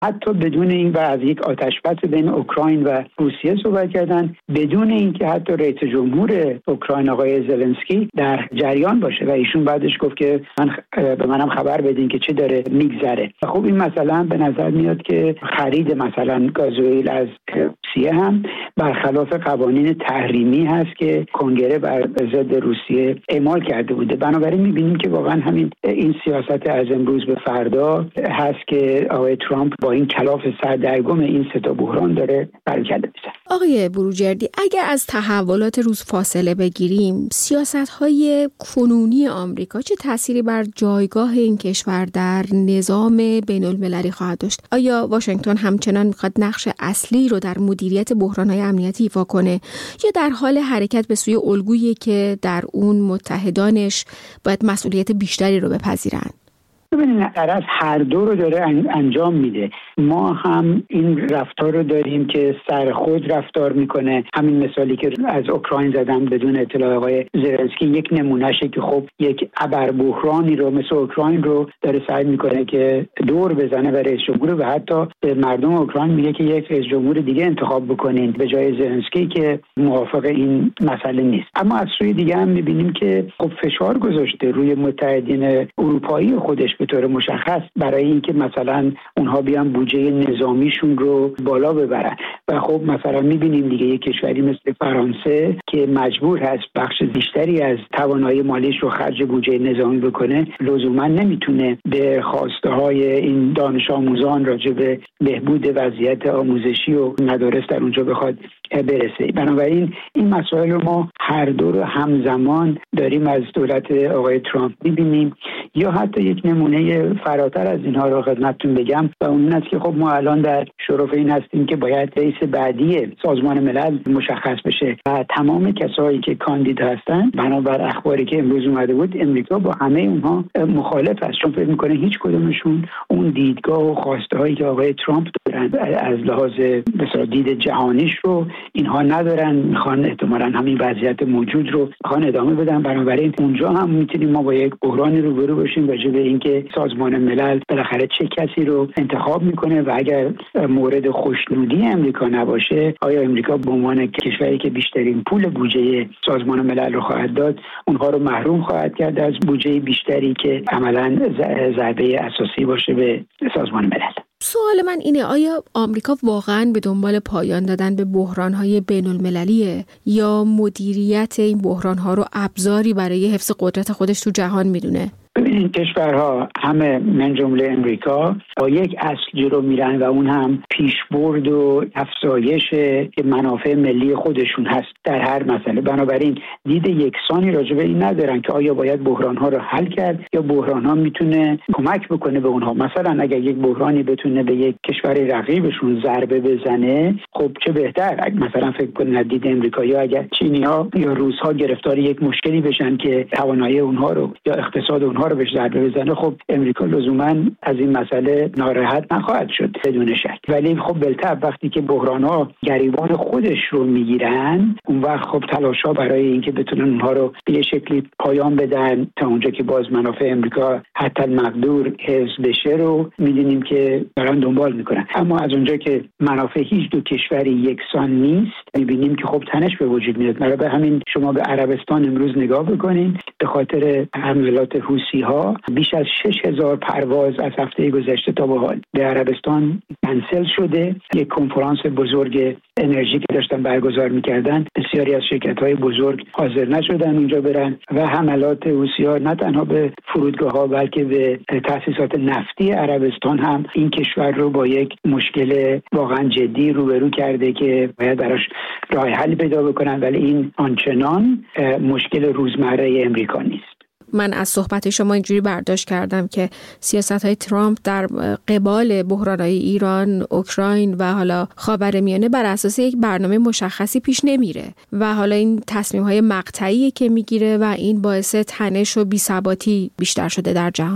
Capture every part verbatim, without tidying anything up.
حتی بدون این و از یک آتشبس بین اوکراین و روسیه صحبت کردن، بدون اینکه حتی رئیس جمهور اوکراین آقای زلنسکی در جریان باشه و ایشون بعدش گفت که من به منم خبر بدین که چه داره میگذره. خب این مثلا به نظر میاد که خرید مثلا گازوئیل از روسیه هم برخلاف قوانین تحریمی هست که کنگره بر ضد روسیه اعمال کرده بوده. بنابراین میبینیم که واقعا همین این سیاست از امروز به فردا هست که آقای ترامپ با این کلاف سردرگم این سه تا بحران داره برکله میزنه. آقای بروجردی، اگر از تحولات روز فاصله بگیریم، سیاست‌های کنونی آمریکا چه تأثیری بر جایگاه این کشور در نظام بین‌المللی خواهد داشت؟ آیا واشنگتن همچنان میخواد نقش اصلی رو در مدیریت بحران‌های امنیتی ایفا کنه یا در حال حرکت به سوی الگویی که در اون متحدانش باید مسئولیت بیشتری رو بپذیرند؟ ببینید، طرف هر دو رو داره انجام میده. ما هم این رفتار رو داریم که سر خود رفتار میکنه. همین مثالی که از اوکراین زدم بدون اطلاع آقای زلنسکی یک نمونهشه که خب یک ابر بحرانی رو مثل اوکراین رو داره سعی میکنه که دور بزنه برای رئیس جمهور و حتی به مردم اوکراین میگه که یک رئیس جمهور دیگه انتخاب بکنین به جای زلنسکی که موافق این مسئله نیست. اما از سوی دیگه هم میبینیم که خب فشار گذاشته روی متحدین اروپایی خودش به طور مشخص برای اینکه مثلا اونها بیان بودجه نظامیشون رو بالا ببرن و خب مثلا میبینیم دیگه یک کشوری مثل فرانسه که مجبور هست بخش بیشتری از توانایی مالیش رو خرج بودجه نظامی بکنه، لزوما نمیتونه به خواسته های این دانش آموزان راجع به بهبود وضعیت آموزشی و مدارس در اونجا بخواد برسه. بنابراین این مسائل رو ما هر دو رو همزمان داریم از دولت آقای ترامپ میبینیم. یا حتی یک نمونه فراتر از اینها رو خدمتتون بگم و اون است که خب ما الان در شرف این هستیم که باید رئیس بعدی سازمان ملل مشخص بشه و تمام کسایی که کاندید هستن بنابر اخباری که امروز اومده بود امریکا با همه اونها مخالف است، چون فکر میکنه هیچ کدومشون اون دیدگاه و خواسته هایی که آقای ترامپ دارن از لحاظ مثلا دید جهانیش رو اینها ندارن، میخوان احتمالاً همین وضعیت موجود رو میخوان ادامه بدن. بنابراین اونجا هم میتونیم ما با یک بحرانی روبرو باشیم راجع به اینکه سازمان ملل بالاخره چه کسی رو انتخاب میکنه و اگر مورد خوشنودی امریکا نباشه آیا امریکا به عنوان کشوری که بیشترین پول بودجه سازمان ملل رو خواهد داد اونها رو محروم خواهد کرد از بودجه بیشتری که عملاً ضربه اساسی باشه به سازمان ملل. سوال من اینه، آیا آمریکا واقعاً به دنبال پایان دادن به بحران‌های بین‌المللیه یا مدیریت این بحران‌ها رو ابزاری برای حفظ قدرت خودش تو جهان میدونه؟ ببینید کشورها همه من جمله امریکا با یک اصل جلو میرن و اون هم پیشبرد و افزایش منافع ملی خودشون هست در هر مسئله. بنابراین دید یکسانی راجع به این ندارن که آیا باید بحران‌ها رو حل کرد یا بحران‌ها میتونه کمک بکنه به اونها. مثلا اگر یک بحرانی بتونه به یک کشور رقیبشون ضربه بزنه خب چه بهتر. مثلا فکر کنید دید امریکایی اگر چینی‌ها یا روس‌ها گرفتار یک مشکلی بشن که توانایی اونها رو یا اقتصاد اونها رو بهش ضربه بزنه خب امریکا لزوما از این مسئله ناراحت نخواهد شد بدون شک. ولی خب بالطبع وقتی که بحران‌ها گریبان خودش رو میگیرن اون وقت خب تلاش‌ها برای اینکه بتونن اونها رو به یه شکلی پایان بدن تا اونجا که باز منافع امریکا حتی المقدور حفظ بشه رو می‌دونیم که دارن دنبال میکنن. اما از اونجا که منافع هیچ دو کشوری یکسان نیست می‌بینیم که خب تنش به وجود میاد. برای همین شما به عربستان امروز نگاه بکنین، به خاطر حملات حوثی ها بیش از شش هزار پرواز از هفته گذشته تا به حال به عربستان کنسل شده. یک کنفرانس بزرگ انرژی که داشتن برگزار میکردن بسیاری از شرکت‌های بزرگ حاضر نشدن اونجا برن و حملات حوثی‌ها نه تنها به فرودگاه‌ها بلکه به تأسیسات نفتی عربستان هم این کشور رو با یک مشکل واقعا جدی روبرو کرده که باید براش راه حل پیدا بکنن، ولی این آنچنان مشکل روزمره امریکا نیست. من از صحبت شما اینجوری برداشت کردم که سیاست‌های ترامپ در قبال بحران‌های ایران، اوکراین و حالا خاورمیانه بر اساس یک برنامه مشخصی پیش نمیره و حالا این تصمیم‌های مقطعی که میگیره و این باعث تنش و بی‌ثباتی بیشتر شده در جهان.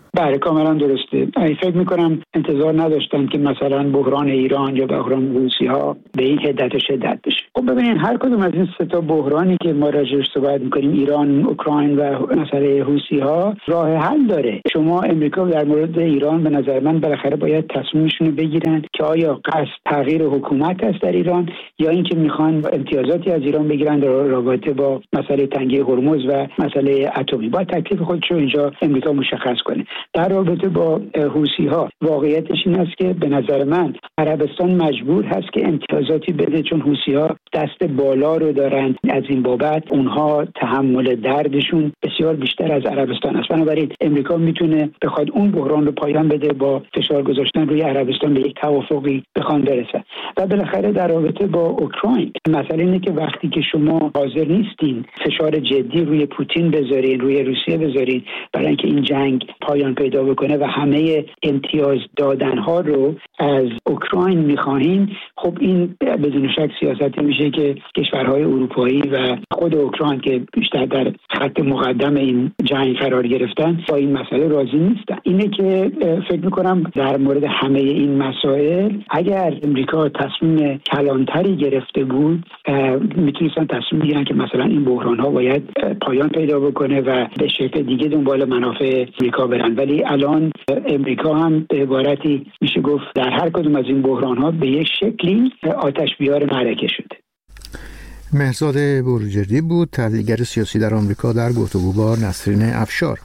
بله کاملا درسته. فکر میکنم انتظار نداشتن که مثلا بحران ایران یا بحران روسی‌ها به این حدت و شدت بشه. خب ببینید هر کدوم از این سه تا بحرانی که ما راجعش صحبت میکنیم، ایران، اوکراین و مسئله حوثی‌ها، راه حل داره. شما امریکا در مورد ایران به نظر من بالاخره باید تصمیمشون رو بگیرن که آیا قصد تغییر حکومت است در ایران یا اینکه میخوان امتیازاتی از ایران بگیرن در رابطه با مسئله تنگه هرمز و مسئله اتمی. باید تکلیف خودش رو اینجا امریکا مشخص کنه. در رابطه با حوثی‌ها واقعیتش این است که به نظر من عربستان مجبور هست که امتیازاتی بده، چون حوثی‌ها دست بالا رو دارن از این بابت. اونها تحمل دردشون بسیار بیشتر از عربستان است. بنابراین امریکا میتونه بخواد اون بحران رو پایان بده با فشار گذاشتن روی عربستان به یک توافقی بخوان برسن. و بالاخره در رابطه با اوکراین مسئله اینه که وقتی که شما حاضر نیستین فشار جدی روی پوتین بذارین، روی روسیه بذارین برای اینکه این جنگ پایان پیدا بکنه و همه امتیاز دادنها رو از اوکراین میخواهین، خب این بدون شک سیاستی میشه که کشورهای اروپایی و خود اوکراین که بیشتر در خط مقدم این جنگ قرار گرفتن با این مسئله راضی نیستن. اینه که فکر میکنم در مورد همه این مسائل اگر امریکا تصمیم کلانتری گرفته بود میتونستن تصمیم بگیرن که مثلا این بحران ها باید پایان پیدا بکنه و به شکل دیگه دنبال منافع امریکا برن. ولی الان امریکا هم به عبارتی میشه گفت در هر کدوم از این بحران ها به یک شکلی آتش بیار معرکه شده. مهرزاد بروجردی بود، تحلیلگر سیاسی در آمریکا، در گفتگو با نسرین افشار.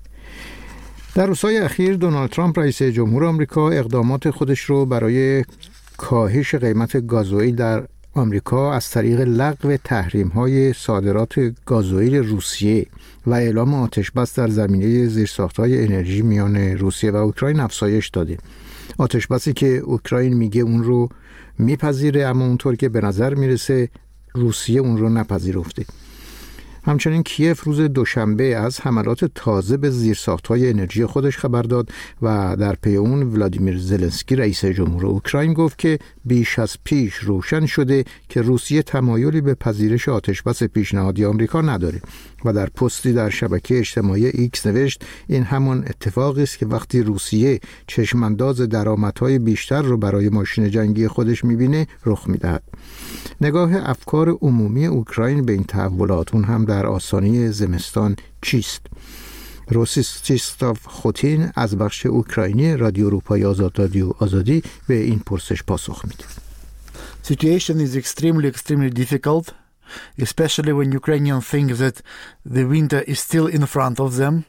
در روزهای اخیر دونالد ترامپ رئیس جمهور آمریکا اقدامات خودش رو برای کاهش قیمت گازوئیل در آمریکا از طریق لغو تحریم‌های صادرات گازوئیل روسیه و اعلام آتشبس در زمینه زیرساخت‌های انرژی میان روسیه و اوکراین افزایش داده. آتشبسی که اوکراین میگه اون رو میپذیره، اما اونطور که به نظر میرسه روسیه اون رو نپذیرفته. همچنین کیف روز دوشنبه از حملات تازه به زیرساخت‌های انرژی خودش خبر داد و در پی اون ولادیمیر زلنسکی رئیس جمهور اوکراین گفت که بیش از پیش روشن شده که روسیه تمایلی به پذیرش آتشبس پیشنهادی آمریکا نداره و در پستی در شبکه اجتماعی ایکس نوشت این همان اتفاقی است که وقتی روسیه چشمانداز درآمدهای بیشتر رو برای ماشین جنگی خودش می‌بینه رخ می‌دهد. نگاه افکار عمومی اوکراین به این تحولات، اون هم در آستانه زمستان، چیست؟ روسیستاف خوتین از بخش اوکراینی رادیو اروپای آزاد رادیو آزادی به این پرسش پاسخ میده. Situation is extremely extremely difficult, especially when Ukrainians think that the winter is still in front of them.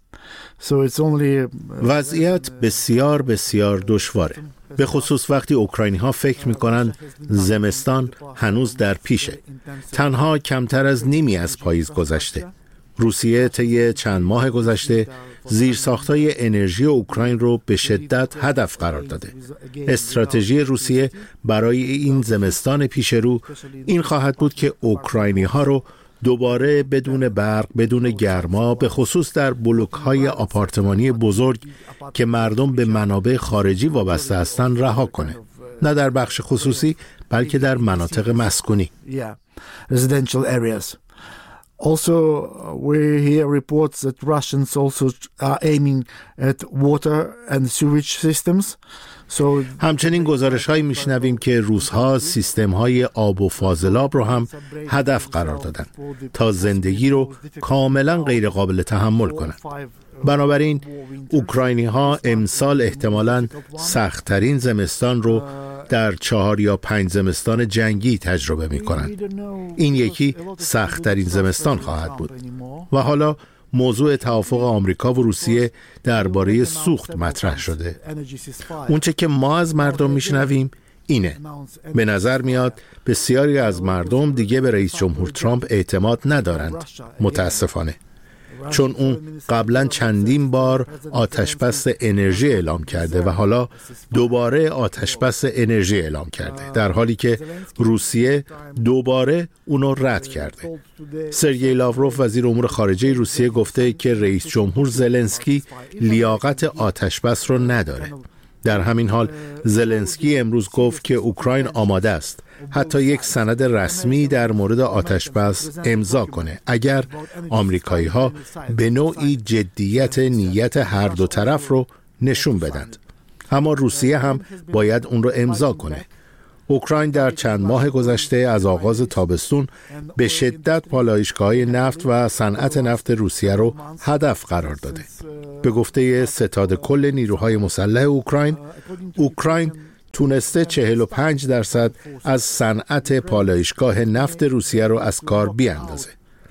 So it's only وضعیت بسیار بسیار دشواره، به خصوص وقتی اوکراینی ها فکر میکنن زمستان هنوز در پیشه. تنها کمتر از نیمی از پاییز گذشته. روسیه طی چند ماه گذشته زیرساخت‌های انرژی اوکراین رو به شدت هدف قرار داده. استراتژی روسیه برای این زمستان پیش رو این خواهد بود که اوکراینی ها رو دوباره بدون برق، بدون گرما، به خصوص در بلوک‌های آپارتمانی بزرگ که مردم به منابع خارجی وابسته هستند رها کنه. نه در بخش خصوصی بلکه در مناطق مسکونی. residential areas. Also, we hear reports that Russians also are aiming at water and sewage systems. So همچنین گزارش‌هایی میشنویم که روس‌ها سیستم‌های آب و فاضلاب رو هم هدف قرار دادن تا زندگی رو کاملا غیر قابل تحمل کنند. بنابراین اوکراینی‌ها امسال احتمالاً سخت‌ترین زمستان رو در چهار یا پنج زمستان جنگی تجربه می‌کنند. این یکی سخت‌ترین زمستان خواهد بود. و حالا موضوع توافق آمریکا و روسیه درباره سوخت مطرح شده. اونچه که ما از مردم میشنویم اینه. به نظر میاد بسیاری از مردم دیگه به رئیس جمهور ترامپ اعتماد ندارند. متاسفانه. چون اون قبلا چندین بار آتشبس انرژی اعلام کرده و حالا دوباره آتشبس انرژی اعلام کرده، در حالی که روسیه دوباره اونو رد کرده. سرگئی لاوروف وزیر امور خارجه روسیه گفته که رئیس جمهور زلنسکی لیاقت آتشبس رو نداره. در همین حال زلنسکی امروز گفت که اوکراین آماده است حتی یک سند رسمی در مورد آتشبس امضا کنه اگر آمریکایی‌ها به نوعی جدیت نیت هر دو طرف رو نشون بدند. اما روسیه هم باید اون رو امضا کنه. اوکراین در چند ماه گذشته از آغاز تابستون به شدت پالایشگاه‌های نفت و صنعت نفت روسیه رو هدف قرار داده. به گفته ستاد کل نیروهای مسلح اوکراین، اوکراین تونسته چهل و پنج درصد از صنعت پالایشگاه نفت روسیه رو از کار بیاندازه.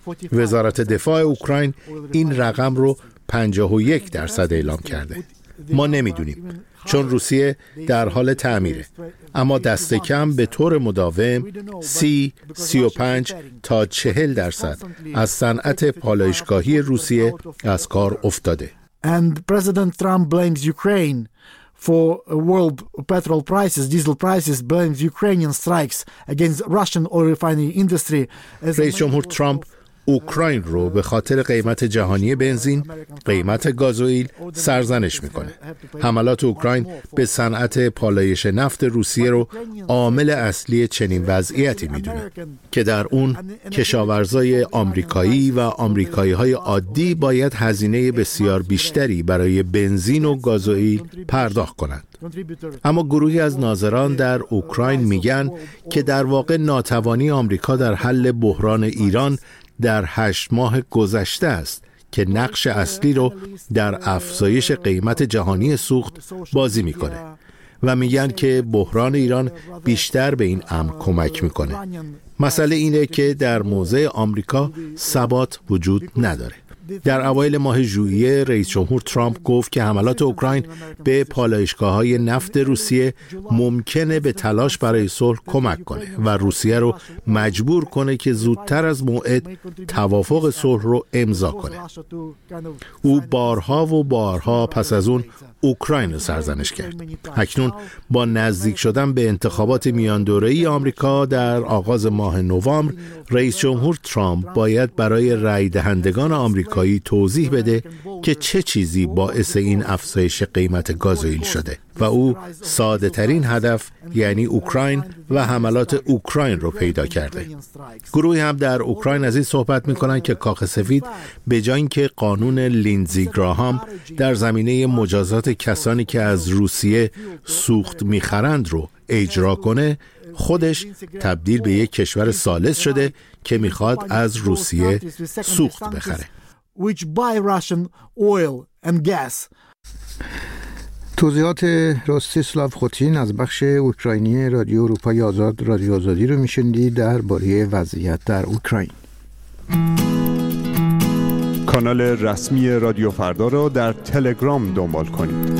وزارت دفاع اوکراین این رقم رو پنجاه و یک درصد اعلام کرده. ما نمیدونیم چون روسیه در حال تعمیره، اما دست کم به طور مداوم سی، سی و پنج تا چهل درصد از صنعت پالایشگاهی روسیه از کار افتاده. And President Trump blames Ukraine for world petrol prices, diesel prices, blames Ukrainian strikes against Russian oil refining industry. رئیس جمهور ترامپ اوکراین رو به خاطر قیمت جهانی بنزین، قیمت گازوئیل سرزنش میکنه. حملات اوکراین به صنعت پالایش نفت روسیه رو عامل اصلی چنین وضعیتی میدونه که در اون کشاورزای آمریکایی و آمریکایی‌های عادی باید هزینه بسیار بیشتری برای بنزین و گازوئیل پرداخت کنند. اما گروهی از ناظران در اوکراین میگن که در واقع ناتوانی آمریکا در حل بحران ایران در هشت ماه گذشته است که نقش اصلی رو در افزایش قیمت جهانی سوخت بازی میکنه و میگن که بحران ایران بیشتر به این امر کمک میکنه. مسئله اینه که در موضع آمریکا ثبات وجود نداره. در اوایل ماه ژوئیه رئیس جمهور ترامپ گفت که حملات اوکراین به پالایشگاه‌های نفت روسیه ممکنه به تلاش برای صلح کمک کنه و روسیه رو مجبور کنه که زودتر از موعد توافق صلح رو امضا کنه. او بارها و بارها پس از اون اوکراین رو سرزنش کرد. اکنون با نزدیک شدن به انتخابات میان دوره‌ای آمریکا در آغاز ماه نوامبر، رئیس جمهور ترامپ باید برای رای دهندگان آمریکایی توضیح بده که چه چیزی باعث این افزایش قیمت گازوئیل شده و او ساده ترین هدف یعنی اوکراین و حملات اوکراین رو پیدا کرده. گروهی هم در اوکراین از این صحبت می‌کنن که کاخ سفید به جای اینکه قانون لیندزی گراهام در زمینه مجازات کسانی که از روسیه سوخت می‌خرند رو اجرا کنه، خودش تبدیل به یک کشور ثالث شده که می‌خواد از روسیه سوخت بخره. توضیحات راستیسلاو خوتین از بخش اوکراینی رادیو اروپای آزاد رادیو آزادی رو میشنید درباره وضعیت در اوکراین. کانال رسمی رادیو فردا را در تلگرام دنبال کنید.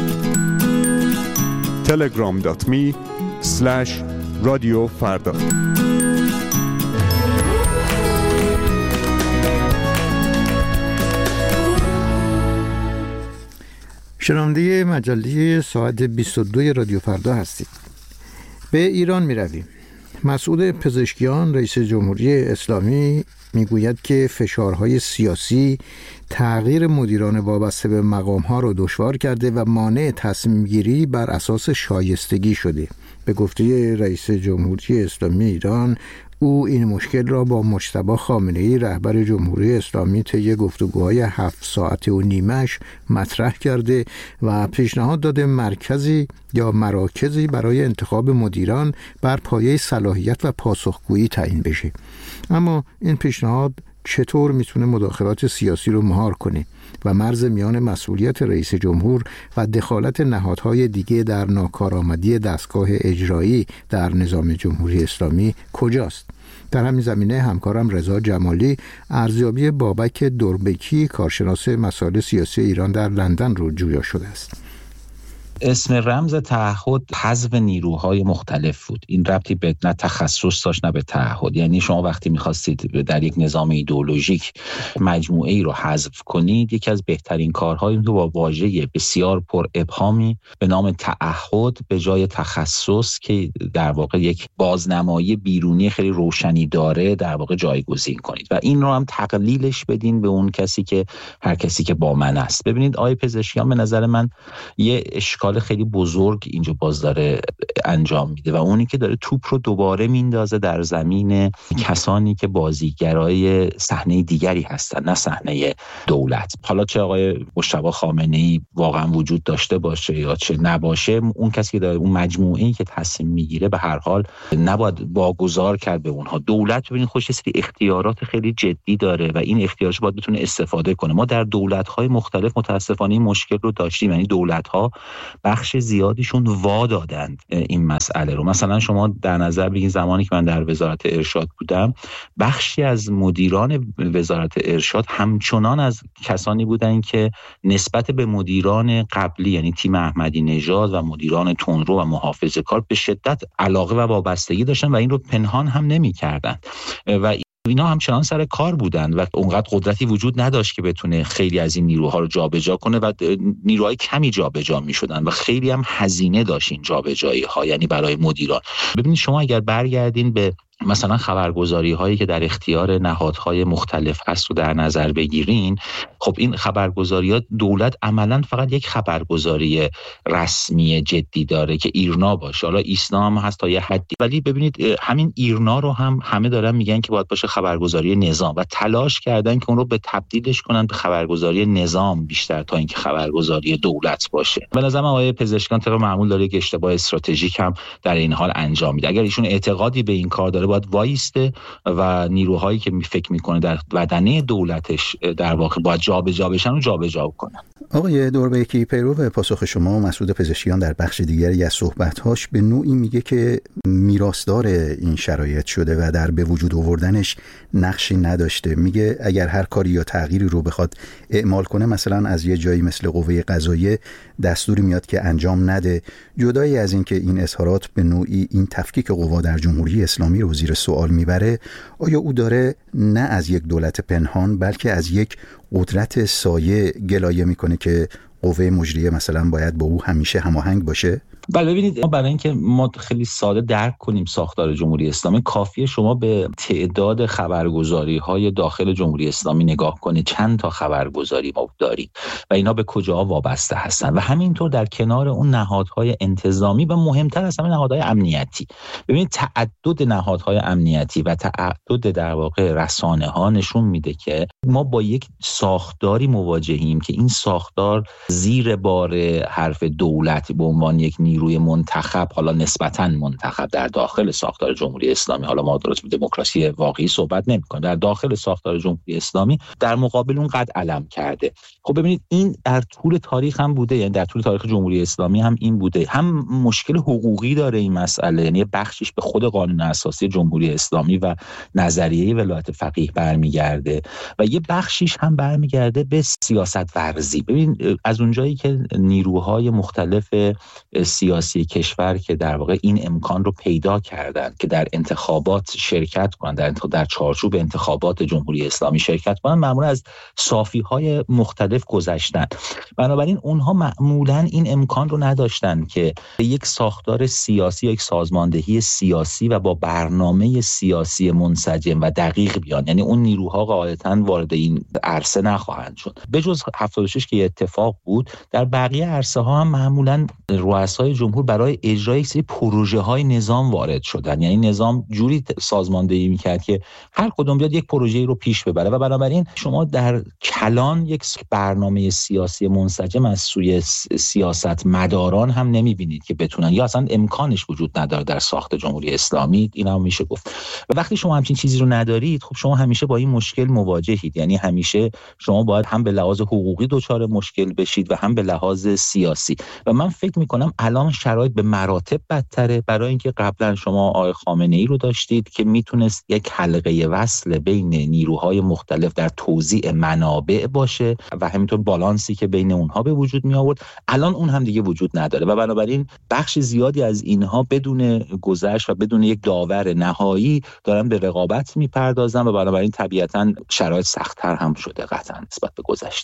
تلگرام دات می اسلش رادیو فردا. شنونده مجله ساعت بیست و دو رادیو فردا هستید. به ایران می رویم. مسعود پزشکیان رئیس جمهوری اسلامی میگوید که فشارهای سیاسی تغییر مدیران وابسته به مقامها را دشوار کرده و مانع تصمیم گیری بر اساس شایستگی شده. به گفته رئیس جمهوری اسلامی ایران، او این مشکل را با مجتبی خامنه‌ای رهبر جمهوری اسلامی طی گفتگوهای هفت ساعته و نیمش مطرح کرده و پیشنهاد داده مرکزی یا مراکزی برای انتخاب مدیران بر پایه صلاحیت و پاسخگویی تعیین بشه. اما این پیشنهاد چطور میتونه مداخلات سیاسی رو مهار کنه و مرز میان مسئولیت رئیس جمهور و دخالت نهادهای دیگه در ناکارآمدی دستگاه اجرایی در نظام جمهوری اسلامی کجاست؟ در همین زمینه همکارم رضا جمالی ارزیابی بابک دربکی کارشناس مسائل سیاسی ایران در لندن رو جویا شده است. اسم رمز تعهد حذف نیروهای مختلف بود. این ربطی به نه تخصص داشت نه به تعهد. یعنی شما وقتی می‌خواستید در یک نظام ایدئولوژیک مجموعه ای رو حذف کنید، یکی از بهترین کارهایی که با واژه بسیار پر ابهامی به نام تعهد به جای تخصص که در واقع یک بازنمایی بیرونی خیلی روشنی داره در واقع جایگزین کنید و این رو هم تقلیلش بدین به اون کسی که هر کسی که با من است. ببینید آقای پزشکیان به نظر من یه اشکال اشکال خیلی بزرگ اینجا باز داره انجام میده و اونی که داره توپ رو دوباره میندازه در زمین کسانی که بازیگرای صحنه دیگری هستن، نه صحنه دولت. حالا چه آقای مجتبی خامنه‌ای واقعا وجود داشته باشه یا چه نباشه، اون کسی که داره اون مجموعه‌ای که تصمیم میگیره به هر حال نباید واگذار کرد به اونها. دولت ببینید خودش یه سری اختیارات خیلی جدی داره و این اختیارات باید بتونه استفاده کنه. ما در دولت‌های مختلف متاسفانه این مشکل رو داشتیم، یعنی دولت‌ها بخش زیادیشون وا دادند این مسئله رو. مثلا شما در نظر بگیرید زمانی که من در وزارت ارشاد بودم، بخشی از مدیران وزارت ارشاد همچنان از کسانی بودند که نسبت به مدیران قبلی، یعنی تیم احمدی نژاد و مدیران تندرو و محافظه‌کار به شدت علاقه و وابستگی داشتن و این رو پنهان هم نمی‌کردند و اینا همچنان سر کار بودن و اونقدر قدرتی وجود نداشت که بتونه خیلی از این نیروها رو جابجا کنه و نیروهای کمی جابجا می‌شدن و خیلی هم هزینه داشت این جابجایی‌ها، یعنی برای مدیران. ببینید شما اگر برگردین به مثلا خبرگزاری هایی که در اختیار نهادهای مختلف هست رو در نظر بگیرین، خب این خبرگزاری ها دولت عملا فقط یک خبرگزاری رسمی جدی داره که ایرنا باشه. حالا ایسنا هم هست تا یه حدی، ولی ببینید همین ایرنا رو هم همه دارن میگن که باید باشه خبرگزاری نظام و تلاش کردن که اون رو به تبدیلش کنن به خبرگزاری نظام بیشتر تا اینکه خبرگزاری دولت باشه. به نظر من آقای پزشکیان طبق معمول داره یک اشتباه استراتژیک هم در این حال انجام میده. اگر ایشون اعتقادی به این کار داره باید وایسته و نیروهایی که می فکر میکنه در بدنه دولتش در واقع باید جابجا بشن و جابجا کنن. آقای دوربکی، پیرو پاسخ شما، مسعود پزشکیان در بخش دیگری از صحبت‌هاش به نوعی میگه که میراثدار این شرایط شده و در به وجود آوردنش نقشی نداشته. میگه اگر هر کاری یا تغییری رو بخواد اعمال کنه، مثلا از یه جایی مثل قوه قضاییه دستوری میاد که انجام نده. جدایی از این که این اظهارات به نوعی این تفکیک قوا در جمهوری اسلامی رو زیر سوال میبره، آیا او داره نه از یک دولت پنهان بلکه از یک قدرت سایه گلایه میکنه که قوه مجریه مثلا باید با او همیشه هماهنگ باشه؟ بله ببینید، ما برای اینکه ما خیلی ساده درک کنیم ساختار جمهوری اسلامی، کافیه شما به تعداد خبرگزاری‌های داخل جمهوری اسلامی نگاه کنید. چند تا خبرگزاری ما داریم و اینا به کجا وابسته هستن و همینطور در کنار اون نهادهای انتظامی و مهمتر از همه نهادهای امنیتی. ببینید تعدد نهادهای امنیتی و تعدد در واقع رسانه‌ها نشون میده که ما با یک ساختاری مواجهیم که این ساختار زیر بار حرف دولت به عنوان یک نیروی منتخب، حالا نسبتاً منتخب در داخل ساختار جمهوری اسلامی، حالا ما درست به دموکراسی واقعی صحبت نمی‌کنیم، در داخل ساختار جمهوری اسلامی در مقابل اون قد علم کرده. خب ببینید این در طول تاریخ هم بوده، یعنی در طول تاریخ جمهوری اسلامی هم این بوده. هم مشکل حقوقی داره این مسئله، یعنی بخشش به خود قانون اساسی جمهوری اسلامی و نظریه ولایت فقیه برمیگرده و یه بخشیش هم برمیگرده به سیاست ورزی. ببین از اونجایی که نیروهای مختلف سیاسی کشور که در واقع این امکان رو پیدا کردن که در انتخابات شرکت کنن، در در چارچوب انتخابات جمهوری اسلامی شرکت کنن، معمولا از صافی‌های مختلف گذشتن. بنابراین اونها معمولا این امکان رو نداشتن که یک ساختار سیاسی، یک سازماندهی سیاسی و با برنامه سیاسی منسجم و دقیق بیان. یعنی اون نیروها غالباً وارد این عرصه نخواهند شد. به جز هفتاد و شش که اتفاق بود، در بقیه عرصه ها هم معمولا رؤسای جمهور برای اجرای یک سری پروژه های نظام وارد شدن. یعنی نظام جوری سازماندهی میکرد که هر کدوم بیاد یک پروژه‌ای رو پیش ببره و بنابراین شما در کلان یک برنامه سیاسی منسجم از سوی سیاست مداران هم نمیبینید که بتونن، یا اصلا امکانش وجود نداره در ساخت جمهوری اسلامی. اینا هم میشه گفت. و وقتی شما همچین چیزی رو ندارید، خب شما همیشه با این مشکل مواجهید. یعنی همیشه شما باید هم به لحاظ حقوقی دچار مشکل بشید و هم به لحاظ سیاسی. و من فکر میکنم الان شرایط به مراتب بدتره، برای اینکه قبلا شما آقای خامنه‌ای رو داشتید که میتونست یک حلقه وصل بین نیروهای مختلف در توزیع منابع باشه و همینطور بالانسی که بین اونها به وجود می آورد. الان اون هم دیگه وجود نداره و بنابراین بخش زیادی از اینها بدون گذشت و بدون یک داور نهایی دارن به رقابت میپردازن و بنابراین طبیعتاً شرایط سخت‌تر هم شده قطعاً نسبت به گذشته.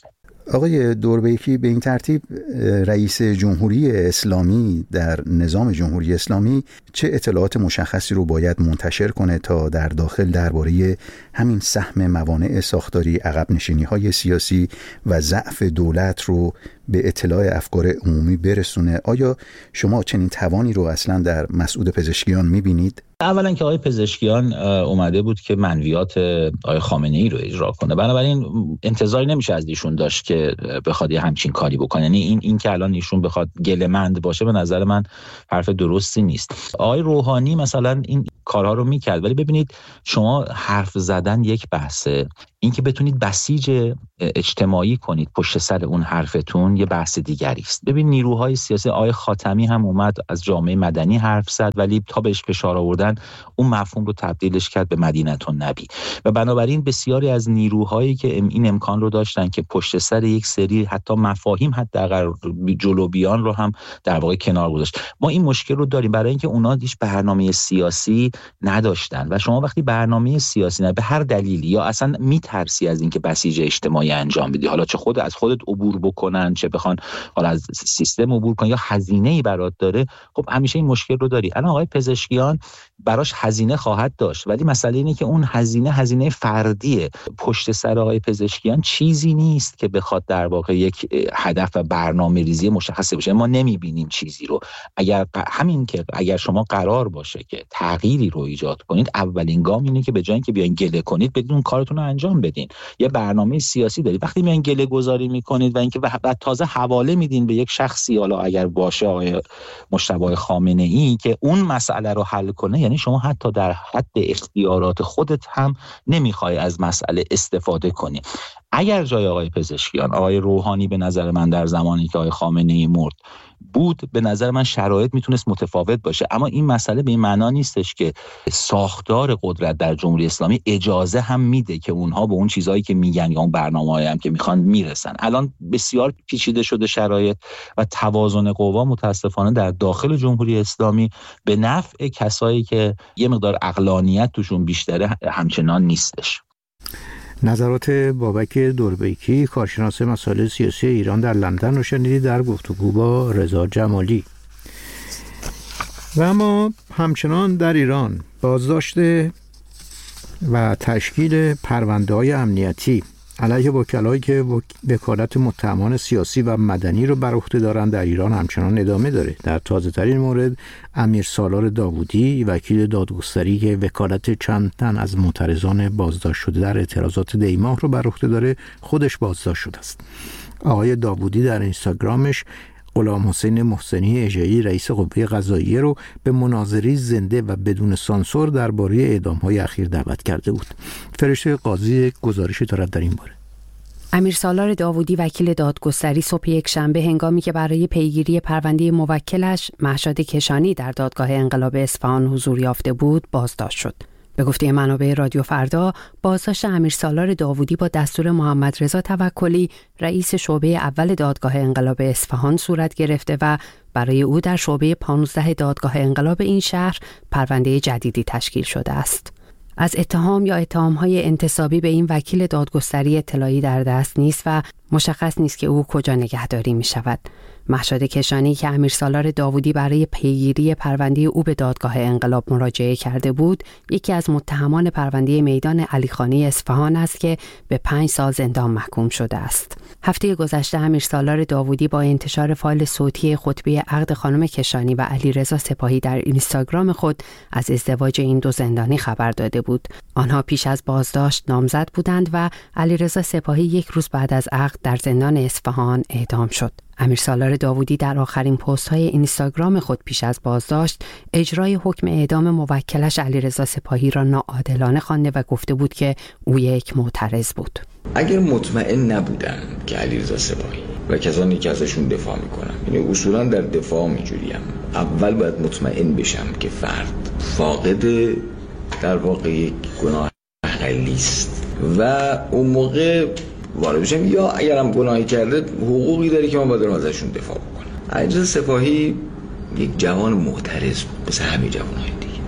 آقای دوربیکی، به این ترتیب رئیس جمهوری اسلامی در نظام جمهوری اسلامی چه اطلاعات مشخصی رو باید منتشر کنه تا در داخل درباره همین سهم موانع ساختاری، عقب نشینی‌های سیاسی و ضعف دولت رو به اطلاع افکار عمومی برسونه؟ آیا شما چنین توانی رو اصلا در مسعود پزشکیان می‌بینید؟ اولا که آقای پزشکیان اومده بود که منویات آقای خامنه‌ای رو اجرا کنه، بنابراین انتظاری نمیشه از ایشون داشت که بخواد یه همچین کاری بکنه. یعنی این این که الان ایشون بخواد گله‌مند باشه به نظر من حرف درستی نیست. آقای روحانی مثلا این کارها رو میکرد، ولی ببینید شما حرف زدن یک بحثه، این که بتونید بسیج اجتماعی کنید پشت سر اون حرفتون یه بحث دیگری است. ببین نیروهای سیاسی، آقای خاتمی هم اومد از جامعه مدنی حرف زد، ولی تا بهش فشار آوردن اون مفهوم رو تبدیلش کرد به مدینه النبی. و بنابراین بسیاری از نیروهایی که این امکان رو داشتن که پشت سر یک سری حتی مفاهیم حداقل جلو بیان رو هم در واقع کنار گذاشت. ما این مشکل رو داریم برای اینکه اونا هیچ برنامه سیاسی نداشتن و شما وقتی برنامه سیاسی نه به هر دلیلی یا اصلا میترسی از اینکه بسیج اجتماعی انجام بدی، حالا چه خود از خودت عبور بکنن چه بخوان حالا از سیستم عبور کنن یا هزینه‌ای برات داره، خب همیشه این مشکل رو داری. الان آقای پزشکیان براش هزینه خواهد داشت، ولی مسئله اینه که اون هزینه هزینه فردیه. پشت سر آقای پزشکیان چیزی نیست که بخواد در واقع یک هدف و برنامه‌ریزی مشخصی باشه. ما نمی‌بینیم چیزی رو. اگر همین که اگر شما قرار باشه که تغییری رو ایجاد کنید، اولین گام اینه که به جای اینکه بیاین گله کنید بدون اون کارتون رو انجام بدین. یه برنامه سیاسی دارید. وقتی میان گله گذاری میکنید و اینکه بعد تازه حواله میدین به یک شخصی، حالا اگر باشه آقای مجتبی خامنه‌ای که اون مسئله رو حل کنه، یعنی شما حتی در حد اختیارات خودت هم نمیخوای از مسئله استفاده کنی. اگر جای آقای پزشکیان آقای روحانی به نظر من در زمانی که آقای خامنه‌ای مرد بود، به نظر من شرایط میتونست متفاوت باشه. اما این مسئله به این معنا نیستش که ساختار قدرت در جمهوری اسلامی اجازه هم میده که اونها به اون چیزایی که میگن یا اون برنامه‌ای هم که میخوان میرسن. الان بسیار پیچیده شده شرایط و توازن قوا متاسفانه در داخل جمهوری اسلامی به نفع کسایی که یه مقدار عقلانیت توشون بیشتره همچنان نیستش. نظرات بابک دوربیکی، کارشناس مسائل سیاسی ایران در لندن رو شنیدید در گفتگو با رضا جمالی. و اما همچنان در ایران بازداشت و تشکیل پرونده‌های امنیتی علیه وکلایی که وکالت متهمان سیاسی و مدنی رو بر عهده دارن در ایران همچنان ادامه داره. در تازه ترین مورد امیر سالار داوودی، وکیل دادگستری که وکالت چند تن از معترضان بازداشت شده در اعتراضات دیماه رو بر عهده داره، خودش بازداشت شده است. آقای داوودی در اینستاگرامش غلام حسین محسنی اژه‌ای، رئیس قوه قضاییه، رو به مناظری زنده و بدون سانسور درباره اعدام‌های اخیر دعوت کرده بود. فرشته قاضی گزارشی دارد در این باره. امیر سالار داوودی، وکیل دادگستری، صبح یک شنبه هنگامی که برای پیگیری پرونده موکلش مهشاد کشانی در دادگاه انقلاب اصفهان حضور یافته بود، بازداشت شد. به گفته منابع رادیو فردا، بازداشت امیر سالار داوودی با دستور محمد رضا توکلی، رئیس شعبه اول دادگاه انقلاب اصفهان صورت گرفته و برای او در شعبه پانزده دادگاه انقلاب این شهر پرونده جدیدی تشکیل شده است. از اتهام یا اتهام‌های انتسابی به این وکیل دادگستری اطلاعی در دست نیست و مشخص نیست که او کجا نگهداری می شود. مهشاد کشانی که امیر سالار داوودی برای پیگیری پرونده او به دادگاه انقلاب مراجعه کرده بود، یکی از متهمان پرونده میدان علیخانی اصفهان است که به پنج سال زندان محکوم شده است. هفته گذشته امیر سالار داوودی با انتشار فایل صوتی خطبه عقد خانم کشانی و علیرضا سپاهی در اینستاگرام خود از ازدواج این دو زندانی خبر داده بود. آنها پیش از بازداشت نامزد بودند و علیرضا سپاهی یک روز بعد از عقد در زندان اصفهان اعدام شد. امیر سالار داوودی در آخرین پست های اینستاگرام خود پیش از بازداشت اجرای حکم اعدام موکلش علیرضا سپاهی را ناعادلانه خوانده و گفته بود که او یک معترض بود. اگر مطمئن نبودم که علیرضا سپاهی و کسانی که ازشون دفاع میکنم، یعنی اصولا در دفاع میجوریم، اول باید مطمئن بشم که فرد فاقد در واقع یک گناه اقلی است و اون موقع وارد بشم، یا اگرم گناهی کرده حقوقی داره که من باید ازشون دفاع بکنم. علیرضا سپاهی یک جوان معترض بود، مثل همه جوانهای دیگه.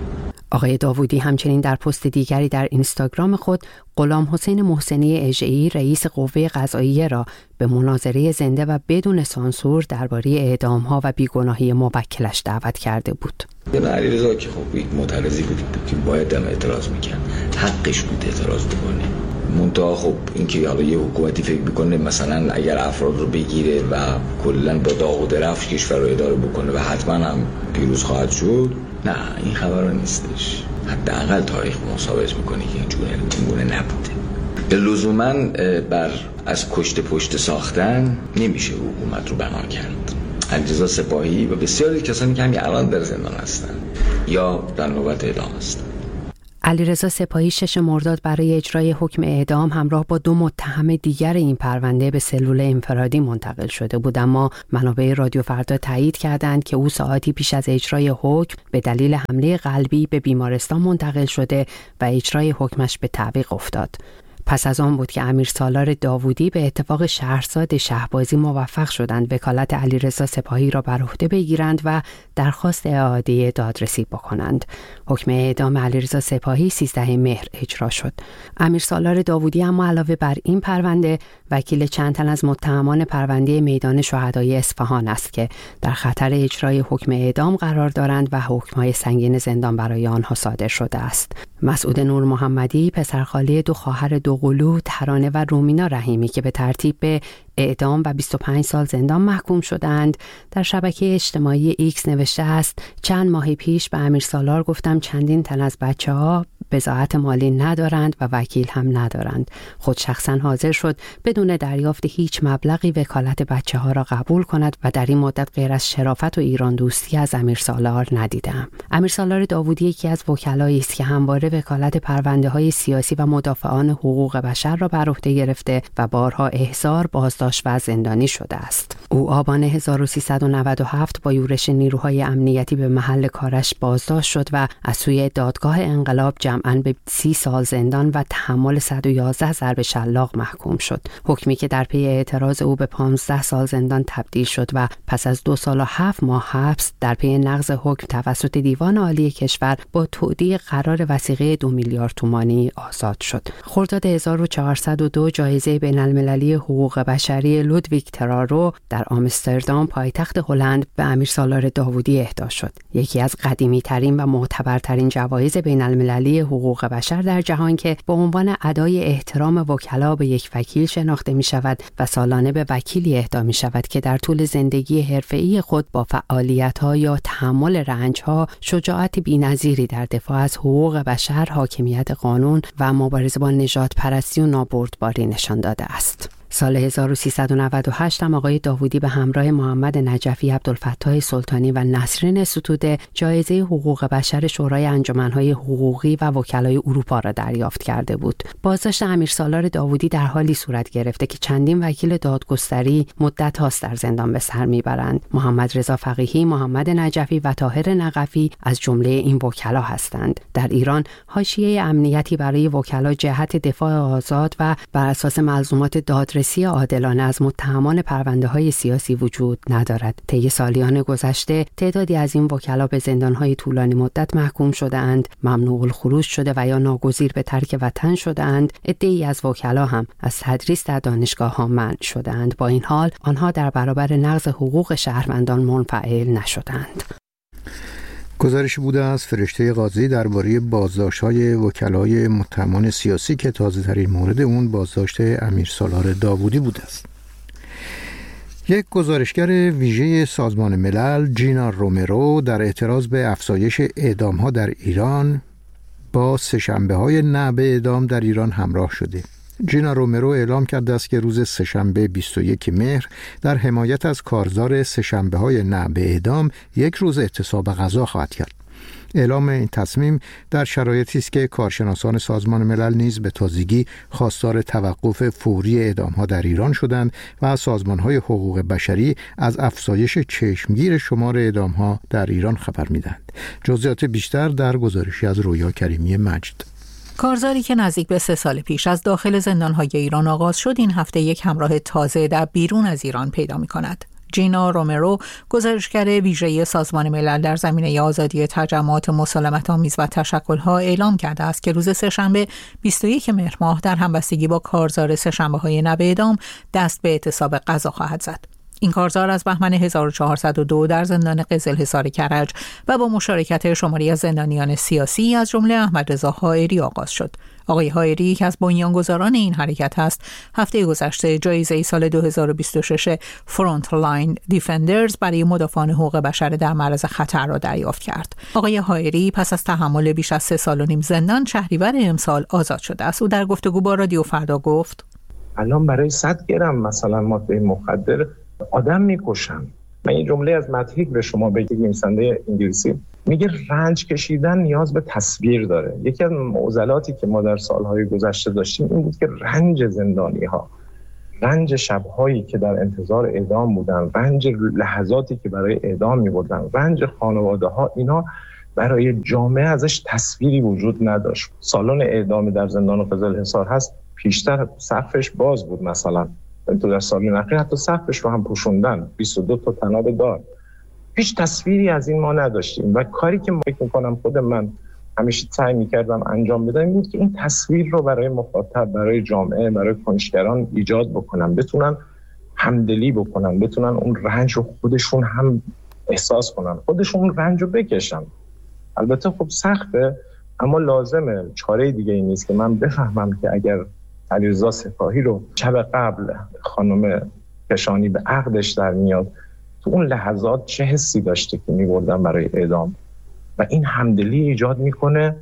آقای داوودی همچنین در پست دیگری در اینستاگرام خود غلام حسین محسنی اژه‌ای رئیس قوه قضاییه را به مناظره زنده و بدون سانسور درباره اعدام‌ها و بیگناهی موکلش دعوت کرده بود. علیرضا که خب یک معترضی بود که باید هم اعتراض میکرد، حقش بود اعتراض بکنه. منتها خب اینکه حالا یه حکومتی فکر میکنه مثلا اگر افراد رو بگیره و کلا با داغ و درفش کشور رو اداره بکنه و حتما هم پیروز خواهد شد، نه این خبرها نیستش. حداقل تاریخ ما ثابت میکنه که اینجوره نبوده. لزوما بر از کشت پشت ساختن نمیشه حکومت رو بنا کرد. علیرضا سپاهی و بسیاری کسانی که همین الان در زندان هستن یا در نوبت اعدام هستن. علیرضا سپاهی شش مرداد برای اجرای حکم اعدام همراه با دو متهم دیگر این پرونده به سلول انفرادی منتقل شده بود، اما منابع رادیو فردا تایید کردند که او ساعتی پیش از اجرای حکم به دلیل حمله قلبی به بیمارستان منتقل شده و اجرای حکمش به تعویق افتاد. پس از آن بود که امیر سالار داوودی به اتفاق شهرزاد شهبازی موفق شدند وکالت علیرضا سپاهی را بر عهده بگیرند و درخواست اعاده دادرسی بکنند. حکم اعدام علیرضا سپاهی سیزده مهر اجرا شد. امیر سالار داوودی اما علاوه بر این پرونده وکیل چند تن از متهمان پرونده میدان شهدای اصفهان است که در خطر اجرای حکم اعدام قرار دارند و حکم‌های سنگین زندان برای آنها صادر شده است. مسعود نور محمدی پسرخاله دو خواهر دوقلو ترانه و رومینا رحیمی که به ترتیب به اعدام و بیست و پنج سال زندان محکوم شدند در شبکه اجتماعی ایکس نوشته است: چند ماه پیش به امیر سالار گفتم چندین تن از بچه‌ها بضاعت مالی ندارند و وکیل هم ندارند. خود شخصا حاضر شد بدون دریافت هیچ مبلغی وکالت بچه‌ها را قبول کند و در این مدت غیر از شرافت و ایران دوستی از امیر سالار ندیدم. امیر سالار داوودی یکی از وکلایی است که همواره وکالت پرونده‌های سیاسی و مدافعان حقوق بشر را بر عهده گرفته و بارها احضار، بازداشت و زندانی شده است. او آبان هزار و سیصد و نود و هفت با یورش نیروهای امنیتی به محل کارش بازداشت شد و از سوی دادگاه انقلاب جمعاً به سی سال زندان و تحمل صد و یازده ضرب شلاق محکوم شد. حکمی که در پی اعتراض او به پانزده سال زندان تبدیل شد و پس از دو سال و هفت ماه حبس در پی نقض حکم توسط دیوان عالی کشور با تودیع قرار وثیقه دو میلیارد تومانی آزاد شد. خرداد هزار و چهارصد و دو جایزه بین‌المللی حقوق بشری لودویگ ترارو در آمستردام پایتخت هلند به امیر سالار داوودی اهدا شد. یکی از قدیمی‌ترین و معتبرترین جوایز بین‌المللی حقوق بشر در جهان که به عنوان ادای احترام وکلا به یک وکیل شناخته می شود و سالانه به وکیلی اهدا می شود که در طول زندگی حرفه‌ای خود با فعالیت‌ها یا تحمل رنج‌ها شجاعت بی‌نظیری در دفاع از حقوق بشر، حاکمیت قانون و مبارزه با نژاد پرستی و نابردباری نشان داده است. سال هزار و سیصد و نود و هشت هم آقای داوودی به همراه محمد نجفی، عبدالفتاح سلطانی و نسرین ستوده جایزه حقوق بشر شورای انجمن‌های حقوقی و وکلای اروپا را دریافت کرده بود. بازداشت امیر سالار داوودی در حالی صورت گرفته که چندین وکیل دادگستری مدت هاست در زندان به سر میبرند. محمد رضا فقیهی، محمد نجفی و طاهر نقفی از جمله این وکلا هستند. در ایران حاشیه امنیتی برای وکلا جهت دفاع آزاد و بر اساس ملزومات دادرسی رسی عادلانه از متهمان پرونده‌های سیاسی وجود ندارد. طی سالیان گذشته تعدادی از این وکلا به زندان‌های طولانی مدت محکوم شده‌اند، ممنوع الخروج شده و یا ناگزیر به ترک وطن شده‌اند. عده‌ای از وکلا هم از تدریس در دانشگاه‌ها منع شده‌اند. با این حال آنها در برابر نقض حقوق شهروندان منفعل نشدند. گزارشی بوده از فرشته قاضی درباره بازداشت‌های وکلای متهمان سیاسی که تازه‌ترین مورد اون بازداشت امیر سالار داوودی بوده است. یک گزارشگر ویژه سازمان ملل، جینا رومرو، در اعتراض به افزایش اعدام‌ها در ایران با سه‌شنبه‌های نه به اعدام در ایران همراه شده. جینا رومرو اعلام کرده است که روز سه‌شنبه بیست و یک مهر در حمایت از کارزار سه‌شنبه‌های نه به اعدام یک روز اعتصاب غذا خواهد کرد. اعلام این تصمیم در شرایطی است که کارشناسان سازمان ملل نیز به تازگی خواستار توقف فوری اعدام‌ها در ایران شدند و از سازمان‌های حقوق بشری از افزایش چشمگیر شمار اعدام‌ها در ایران خبر می‌دهند. جزئیات بیشتر در گزارشی از رویا کریمی مجد. کارزاری که نزدیک به سه سال پیش از داخل زندان‌های ایران آغاز شد، این هفته یک همراه تازه در بیرون از ایران پیدا می‌کند. جینا رومرو، گزارشگر ویژه سازمان ملل در زمینه آزادی تجمعات مسالمت‌آمیز و تشکل‌ها، اعلام کرده است که روز سه‌شنبه بیست و یکم مهر ماه در همبستگی با کارزار سه‌شنبه‌های نو اعدام دست به اعتصاب غذا خواهد زد. این کارزار از بهمن هزار و چهارصد و دو در زندان قزلحصار کرج و با مشارکت شماری از زندانیان سیاسی از جمله احمد رضا حائری آغاز شد. آقای حائری که از بنیانگذاران این حرکت است، هفته گذشته جایزه سال دو هزار و بیست و شش فرانت لاین دیفندرز برای مدافعان حقوق بشر در معرض خطر را دریافت کرد. آقای حائری پس از تحمل بیش از سه سال و نیم زندان شهریور امسال آزاد شده است. او در گفتگو با رادیو فردا گفت: الان برای صد گرم مثلا ماده مخدر آدم میکشن. من این جمله از مدحیک به شما بگم، نویسنده انگلیسی، میگه رنج کشیدن نیاز به تصویر داره. یکی از معضلاتی که ما در سالهای گذشته داشتیم این بود که رنج زندانی ها، رنج شبهایی که در انتظار اعدام بودن، رنج لحظاتی که برای اعدام میبردن، رنج خانواده ها، اینا برای جامعه ازش تصویری وجود نداشت. سالن اعدام در زندان قزلحصار هست، پیشتر سقفش باز بود، مثلا تو در سالن اخیر حتی سقفش رو هم پوشوندن، بیست و دو تا طناب دار. هیچ تصویری از این ما نداشتیم و کاری که فکر می‌کنم خود من همیشه سعی می‌کردم انجام بدم این بود که این تصویر رو برای مخاطب، برای جامعه، برای کنشگران ایجاد بکنم، بتونن همدلی بکنن، بتونن اون رنج رو خودشون هم احساس کنن، خودشون اون رنج رو بکشن. البته خب سخته، اما لازمه. چاره دیگه این نیست که من بفهمم که اگر علیرضا سپاهی رو شب قبل خانم کشانی به عقدش در میاد، تو اون لحظات چه حسی داشته که می‌بردن برای اعدام، و این همدلی ایجاد میکنه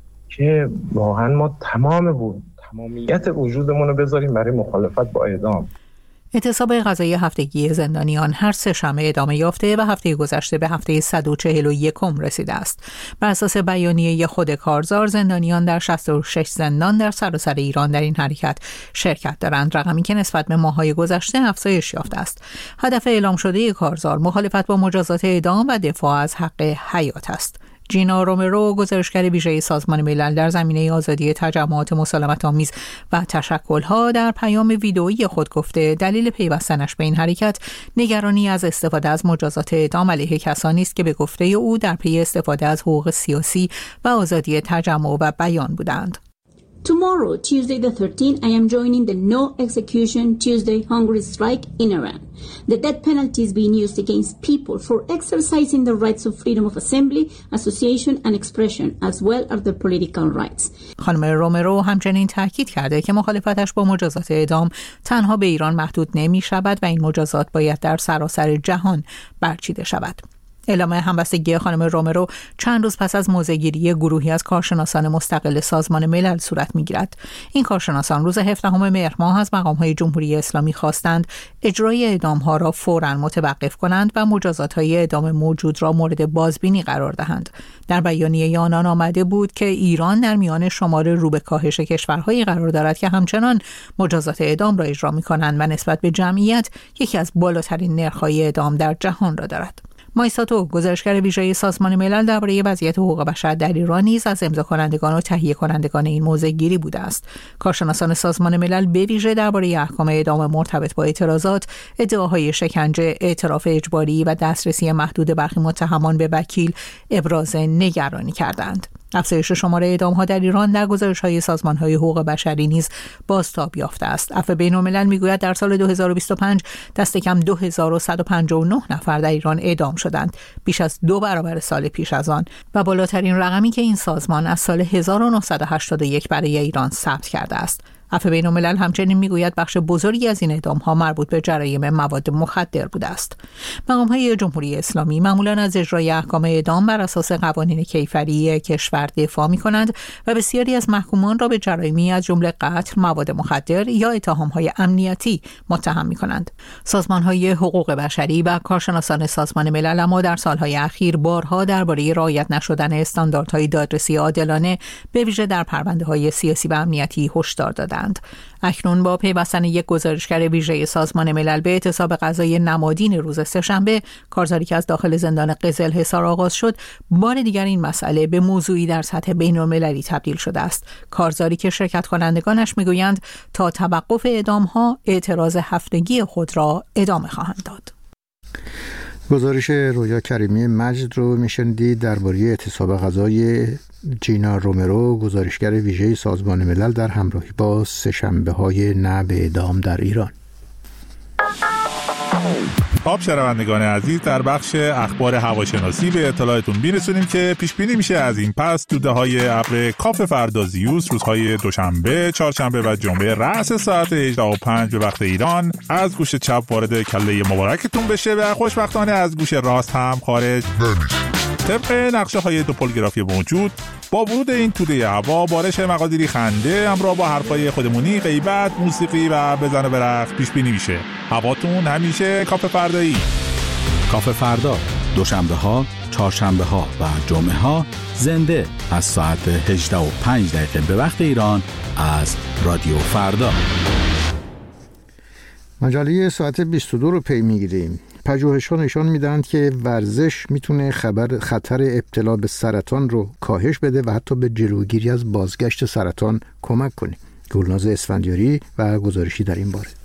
که واقعا ما تمام بود تمامیت وجودمون رو بذاریم برای مخالفت با اعدام. اعتصاب غذایی هفتگی زندانیان هر سه شنبه ادامه یافته و هفته گذشته به هفته صد و چهل و یکم رسیده است. بر اساس بیانیه خود کارزار، زندانیان در شصت و شش زندان در سراسر ایران در این حرکت شرکت دارند، رقمی که نسبت به ماه‌های گذشته افزایش یافته است. هدف اعلام شده کارزار مخالفت با مجازات اعدام و دفاع از حق حیات است. جینا رومرو، گزارشگر ویژه سازمان ملل در زمینه آزادی تجمعات مسالمت‌آمیز و تشکل‌ها، در پیام ویدئویی خود گفته دلیل پیوستنش به این حرکت نگرانی از استفاده از مجازات اعدام علیه کسانی است که به گفته او در پی استفاده از حقوق سیاسی و آزادی تجمع و بیان بودند. Tomorrow, Tuesday the thirteenth, I am joining the No Execution Tuesday Hunger Strike in Iran. The death penalty is being used against people for exercising the rights of freedom of assembly, association and expression, as well as their political rights. خانم رومرو همچنین تاکید کرده که مخالفتش با مجازات اعدام تنها به ایران محدود نمی شود و این مجازات باید در سراسر جهان برچیده شود. اعلام همبستگی خانم رومرو چند روز پس از موضع‌گیری گروهی از کارشناسان مستقل سازمان ملل صورت می‌گیرد. این کارشناسان روز هفدهم مهر ماه از مقام‌های جمهوری اسلامی خواستند اجرای اعدام‌ها را فوراً متوقف کنند و مجازات‌های اعدام موجود را مورد بازبینی قرار دهند. در بیانیه آنان آمده بود که ایران در میان شمار رو به کاهش کشورهایی قرار دارد که همچنان مجازات اعدام را اجرا می‌کنند و نسبت به جمعیت یکی از بالاترین نرخ‌های اعدام در جهان را دارد. مایساتو، گزارشگر ویژه سازمان ملل درباره وضعیت حقوق بشر در ایران، نیز از امضا کنندگان و تهیه کنندگان این موضع‌گیری بوده است. کارشناسان سازمان ملل به ویژه درباره احکام اعدام مرتبط با اعتراضات، ادعاهای شکنجه، اعتراف اجباری و دسترسی محدود برخی متهمان به وکیل ابراز نگرانی کردند. افزایش شماره اعدام‌ها در ایران در گزارش‌های سازمان‌های حقوق بشری نیز بازتاب یافته است. عفو بین‌الملل می‌گوید در سال دو هزار و بیست و پنج دست کم دو هزار و صد و پنجاه و نه نفر در ایران اعدام شدند، بیش از دو برابر سال پیش از آن و بالاترین رقمی که این سازمان از سال هزار و نهصد و هشتاد و یک برای ایران ثبت کرده است. عفو بین‌الملل همچنین میگوید بخش بزرگی از این اعدام‌ها مربوط به جرایم مواد مخدر بوده است. مقام‌های جمهوری اسلامی معمولاً از اجرای احکام اعدام بر اساس قوانین کیفری کشور دفاع می‌کنند و بسیاری از محکومان را به جرایمی از جمله قتل، مواد مخدر یا اتهام‌های امنیتی متهم می‌کنند. سازمان‌های حقوق بشری و کارشناسان سازمان ملل اما در سال‌های اخیر بارها درباره رعایت نشدن استانداردهای دادرسی عادلانه به ویژه در پرونده‌های سیاسی و امنیتی هشدار دادند. اکنون با پیوستن یک گزارشگر ویژه سازمان ملل به اعتصاب غذایی نمادین روز سه‌شنبه، کارزاری که از داخل زندان قزلحصار آغاز شد، بار دیگر این مسئله به موضوعی در سطح بین‌المللی تبدیل شده است. کارزاری که شرکت کنندگانش میگویند تا توقف اعدام‌ها اعتراض هفتگی خود را ادامه خواهند داد. گزارش رویا کریمی مجد رو میشنیدید درباره اعتصاب غذای جینا رومرو، گزارشگر ویژه سازمان ملل در همراهی با سه‌شنبه‌های نه به اعدام در ایران. خب شنوندگان عزیز، در بخش اخبار هواشناسی به اطلاعتون میرسونیم که پیش بینی میشه از این پس دوده‌های ابر کاف فردازیوس روزهای دوشنبه، چهارشنبه و جمعه رأس ساعت هجده و پنج به وقت ایران از گوش چپ وارد کله مبارکتون بشه و خوشبختانه از گوش راست هم خارج نمیشه. طبق نقشه های توپولگرافی موجود، با ورود این توده هوا بارش مقادیری خنده همراه با حرفای خودمونی، غیبت، موسیقی و بزن و برقص پیش بینی میشه. هواتون همیشه کاف فردایی. کاف فردا دوشنبه ها، چهارشنبه ها و جمعه ها زنده از ساعت هجده و پنج دقیقه به وقت ایران از رادیو فردا. مجله ساعت بیست و دو رو پی میگیریم. پژوهش‌ها نشان میدهند که ورزش میتونه خبر خطر ابتلا به سرطان رو کاهش بده و حتی به جلوگیری از بازگشت سرطان کمک کنه. گلناز اسفندیاری و گزارشی در این باره.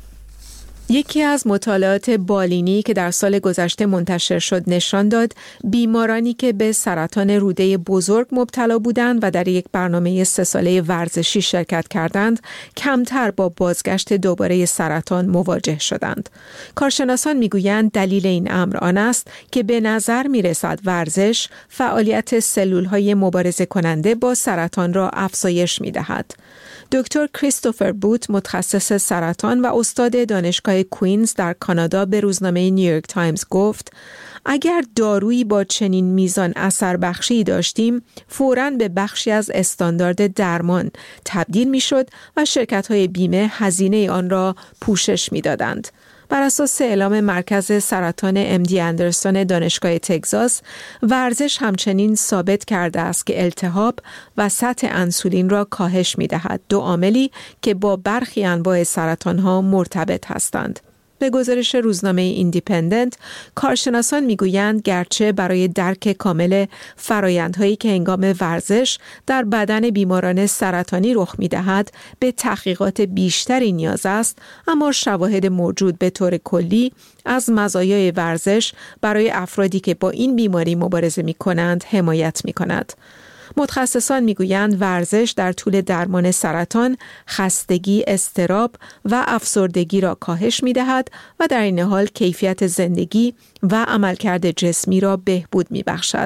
یکی از مطالعات بالینی که در سال گذشته منتشر شد نشان داد بیمارانی که به سرطان روده بزرگ مبتلا بودند و در یک برنامه سه ساله ورزشی شرکت کردند، کمتر با بازگشت دوباره سرطان مواجه شدند. کارشناسان میگویند دلیل این امر آن است که به نظر میرسد ورزش فعالیت سلول‌های مبارزه کننده با سرطان را افزایش میدهد. دکتر کریستوفر بوت، متخصص سرطان و استاد دانشگاه کوینز در کانادا، به روزنامه نیویورک تایمز گفت: اگر دارویی با چنین میزان اثر بخشی داشتیم، فوراً به بخشی از استاندارد درمان تبدیل میشد و شرکت‌های بیمه هزینه آن را پوشش میدادند. بر اساس اعلام مرکز سرطان ام دی اندرسون دانشگاه تگزاس، ورزش همچنین ثابت کرده است که التهاب و سطح انسولین را کاهش می‌دهد، دو عاملی که با برخی انواع سرطان‌ها مرتبط هستند. به گزارش روزنامه ایندیپندنت، کارشناسان میگویند گرچه برای درک کامل فرایندهایی که هنگام ورزش در بدن بیماران سرطانی رخ میدهد به تحقیقات بیشتری نیاز است، اما شواهد موجود به طور کلی از مزایای ورزش برای افرادی که با این بیماری مبارزه می کنند حمایت می کند. متخصصان میگویند ورزش در طول درمان سرطان، خستگی، اضطراب و افسردگی را کاهش می‌دهد و در این حال کیفیت زندگی و عملکرد جسمی را بهبود می‌بخشد.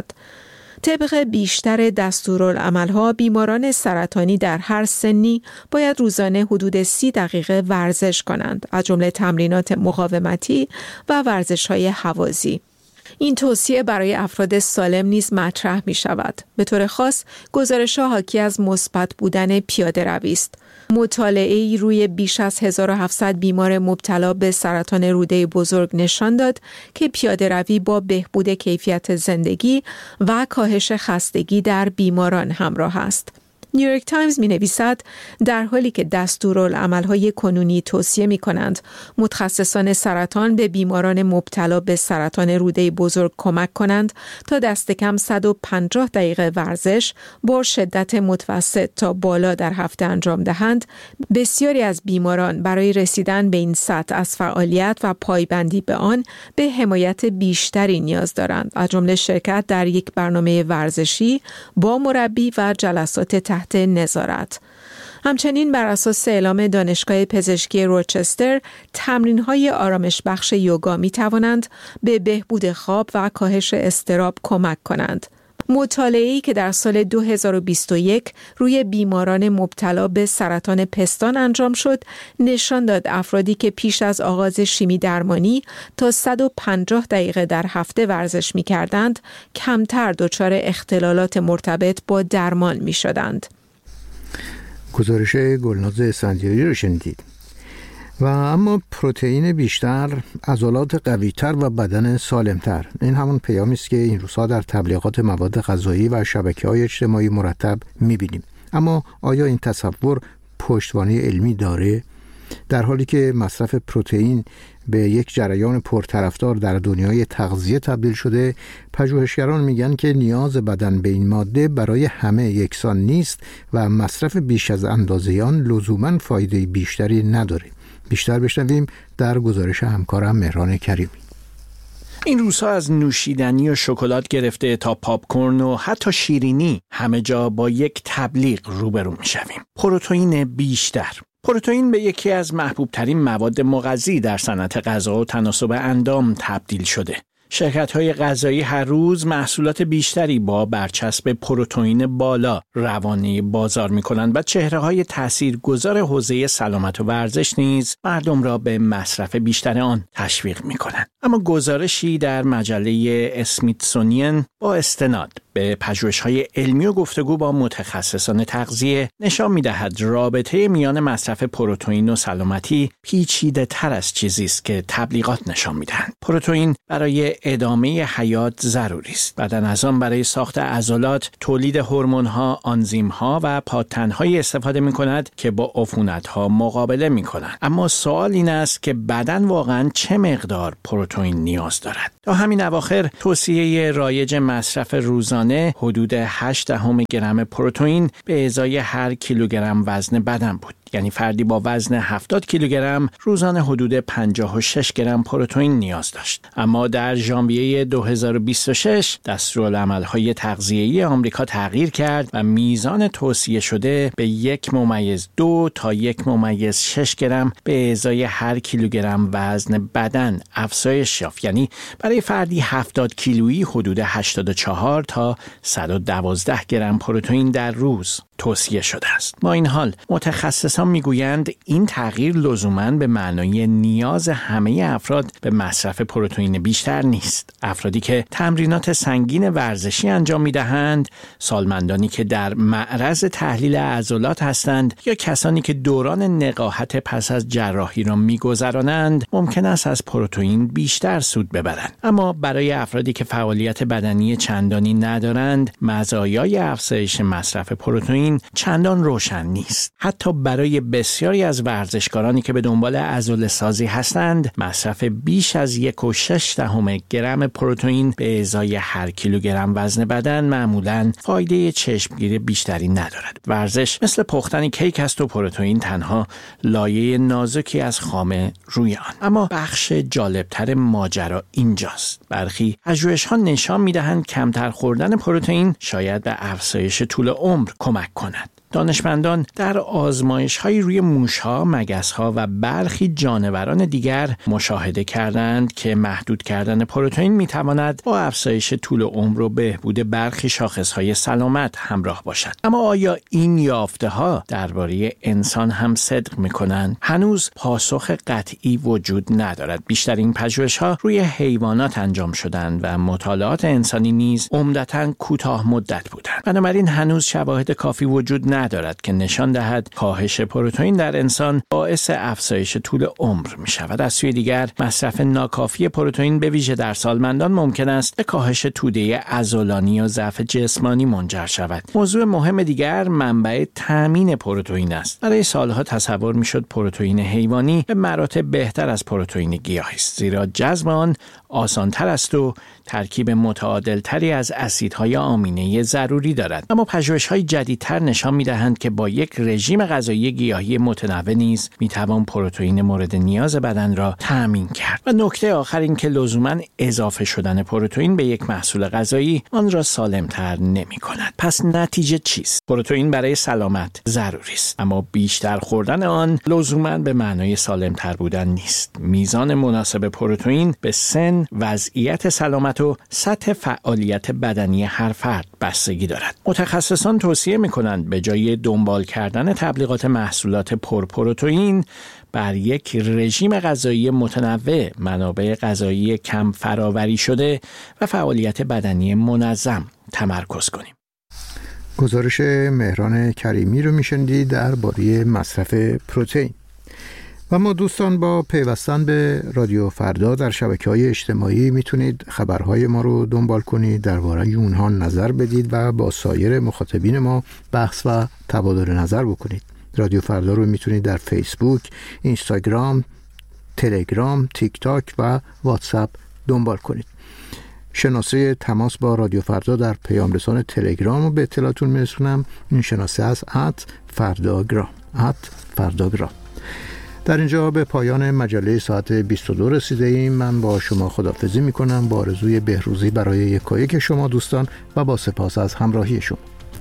طبق بیشتر دستورالعمل‌ها، بیماران سرطانی در هر سنی باید روزانه حدود سی دقیقه ورزش کنند، از جمله تمرینات مقاومتی و ورزش‌های هوازی. این توصیه برای افراد سالم نیز مطرح می شود. به طور خاص گزارش‌ها حاکی از مثبت بودن پیاده روی است. مطالعه‌ای روی بیش از هزار و هفتصد بیمار مبتلا به سرطان روده بزرگ نشان داد که پیاده روی با بهبود کیفیت زندگی و کاهش خستگی در بیماران همراه است. نیویورک تایمز می نویسد در حالی که دستورالعمل‌های کنونی توصیه می کنند متخصصان سرطان به بیماران مبتلا به سرطان روده بزرگ کمک کنند تا دست کم صد و پنجاه دقیقه ورزش با شدت متوسط تا بالا در هفته انجام دهند، بسیاری از بیماران برای رسیدن به این سطح از فعالیت و پایبندی به آن به حمایت بیشتری نیاز دارند، از جمله شرکت در یک برنامه ورزشی با مربی و جلسات تحت نظارت. همچنین بر اساس اعلام دانشگاه پزشکی روچستر، تمرین‌های آرامش بخش یوگا می توانند به بهبود خواب و کاهش اضطراب کمک کنند. مطالعه‌ای که در سال دو هزار و بیست و یک روی بیماران مبتلا به سرطان پستان انجام شد، نشان داد افرادی که پیش از آغاز شیمی درمانی تا صد و پنجاه دقیقه در هفته ورزش می‌کردند، کمتر دچار اختلالات مرتبط با درمان می‌شدند. گزارش گلناز اسفندیاری رو شنیدید. و اما پروتئین بیشتر، عضلات قوی‌تر و بدن سالمتر، این همون پیامی است که این روزها در تبلیغات مواد غذایی و شبکه‌های اجتماعی مرتب می‌بینیم. اما آیا این تصور پشتوانه علمی داره؟ در حالی که مصرف پروتئین به یک جریان پرطرفدار در دنیای تغذیه تبدیل شده، پژوهشگران میگن که نیاز بدن به این ماده برای همه یکسان نیست و مصرف بیش از اندازه آن لزوماً فایده بیشتری نداره. بیشتر بشنویم در گزارش همکارم مهران کریمی. این روزها از نوشیدنی و شکلات گرفته تا پاپکورن و حتی شیرینی همه جا با یک تبلیغ روبرو میشویم. پروتئین بیشتر. پروتئین به یکی از محبوب ترین مواد مغذی در صنعت غذا و تناسب اندام تبدیل شده. شرکت‌های غذایی هر روز محصولات بیشتری با برچسب پروتئین بالا روانه بازار می‌کنند و چهره‌های تاثیرگذار حوزه سلامت و ورزش نیز مردم را به مصرف بیشتر آن تشویق می‌کنند. اما گزارشی در مجله اسمیتسونین با استناد به پژوهش‌های علمی و گفتگو با متخصصان تغذیه نشان می‌دهد رابطه میان مصرف پروتئین و سلامتی پیچیده‌تر از چیزی است که تبلیغات نشان می‌دهند. پروتئین برای ادامه حیات ضروری است. بدن از آن برای ساخت عضلات، تولید هورمون‌ها، آنزیم‌ها و پادتن‌هایی استفاده می‌کند که با عفونت‌ها مقابله می‌کنند. اما سوال این است که بدن واقعاً چه مقدار پروتئین نیاز دارد؟ تا همین اواخر توصیه رایج مصرف روزانه حدود هشت دهم گرم پروتئین به ازای هر کیلوگرم وزن بدن بود. یعنی فردی با وزن هفتاد کیلوگرم روزانه حدود پنجاه و شش گرم پروتئین نیاز داشت. اما در ژانویه دو هزار و بیست و شش دستورالعمل‌های تغذیه‌ای آمریکا تغییر کرد و میزان توصیه شده به یک ممیز دو تا یک ممیز شش گرم به ازای هر کیلوگرم وزن بدن افزایش یافت. یعنی برای فردی هفتاد کیلویی حدود هشتاد و چهار تا صد و دوازده گرم پروتئین در روز توصیه شده است. با این حال متخصصان میگویند این تغییر لزوماً به معنای نیاز همه افراد به مصرف پروتئین بیشتر نیست. افرادی که تمرینات سنگین ورزشی انجام میدهند، سالمندانی که در معرض تحلیل عضلات هستند یا کسانی که دوران نقاهت پس از جراحی را میگذرانند ممکن است از پروتئین بیشتر سود ببرند. اما برای افرادی که فعالیت بدنی چندانی ندارند، مزایای افزایش مصرف پروتئین چندان روشن نیست. حتی برای بسیاری از ورزشکارانی که به دنبال عضله سازی هستند، مصرف بیش از یک و شش دهم گرم پروتئین به ازای هر کیلوگرم وزن بدن معمولاً فایده چشمگیر بیشتری ندارد. ورزش مثل پختن کیک است و پروتئین تنها لایه نازکی از خامه روی آن. اما بخش جالبتر ماجرا اینجاست. برخی پژوهش‌ها نشان می‌دهند کمتر خوردن پروتئین شاید به افزایش طول عمر کمک کند. دانشمندان در آزمایش‌های روی موش‌ها، مگس‌ها و برخی جانوران دیگر مشاهده کردند که محدود کردن پروتئین می‌تواند با افزایش طول عمر و بهبود برخی شاخص‌های سلامت همراه باشد. اما آیا این یافته‌ها درباره انسان هم صدق می‌کنند؟ هنوز پاسخ قطعی وجود ندارد. بیشتر این پژوهش‌ها روی حیوانات انجام شدند و مطالعات انسانی نیز عمدتاً کوتاه مدت بودند. بنابراین هنوز شواهد کافی وجود ندارد ندارد که نشان دهد کاهش پروتئین در انسان باعث افزایش طول عمر می شود. از سوی دیگر مصرف ناکافی پروتئین به ویژه در سالمندان ممکن است به کاهش توده عضلانی و ضعف جسمانی منجر شود. موضوع مهم دیگر منبع تامین پروتئین است. برای سالها تصور می شد پروتئین حیوانی به مراتب بهتر از پروتئین گیاهی است، زیرا جذب آن آسان‌تر است و ترکیب متعادل‌تری از اسیدهای آمینه ضروری دارد. اما پژوهش‌های جدیدتر نشان می‌دهند که با یک رژیم غذایی گیاهی متنوع نیز می‌توان پروتئین مورد نیاز بدن را تأمین کرد. و نکته آخر این که لزوماً اضافه شدن پروتئین به یک محصول غذایی آن را سالم‌تر نمی‌کند. پس نتیجه چیست؟ پروتئین برای سلامت ضروری است، اما بیشتر خوردن آن لزوماً به معنای سالم‌تر بودن نیست. میزان مناسب پروتئین به سن، وضعیت سلامت و سطح فعالیت بدنی هر فرد بستگی دارد. متخصصان توصیه می‌کنند به جای دنبال کردن تبلیغات محصولات پرپروتئین بر یک رژیم غذایی متنوع، منابع غذایی کم فراوری شده و فعالیت بدنی منظم تمرکز کنیم. گزارش مهران کریمی رو میشنیدید درباره مصرف پروتئین. و ما دوستان با پیوستن به رادیو فردا در شبکه‌های اجتماعی میتونید خبرهای ما رو دنبال کنید، درباره اونها نظر بدید و با سایر مخاطبین ما بحث و تبادل نظر بکنید. رادیو فردا رو میتونید در فیسبوک، اینستاگرام، تلگرام، تیک تاک و واتساپ دنبال کنید. شناسه تماس با رادیو فردا در پیام رسان تلگرام رو به اطلاعتون میرسونم. این شناسه از ات فرداگرام ات فرداگرام. در اینجا به پایان مجله ساعت بیست و دو رسیده ایم. من با شما خداحافظی می کنم با آرزوی بهروزی برای یکایک شما دوستان و با سپاس از همراهی شما.